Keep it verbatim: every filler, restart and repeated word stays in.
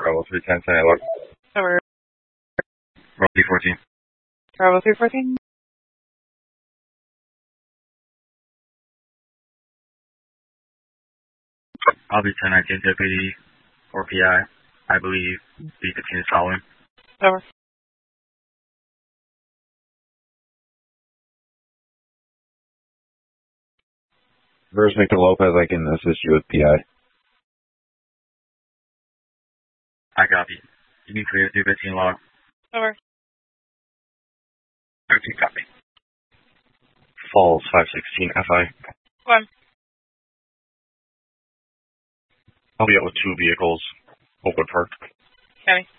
Bravo three ten, San Log. Over. Bravo three fourteen. Bravo three fourteen. I'll be ten nineteen Deputy or P I. I believe B fifteen is following. Over. Verse Victor Lopez, I can assist you with P I. I copy. You can clear three fifteen log. Over. thirteen copy. Falls five sixteen F I. One. I'll be out with two vehicles. Oakwood Park. Copy.